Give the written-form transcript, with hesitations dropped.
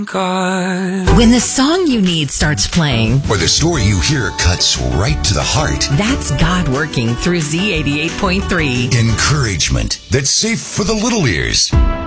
God. When the song you need starts playing, or the story you hear cuts right to the heart, that's God working through Z88.3. encouragement that's safe for the little ears.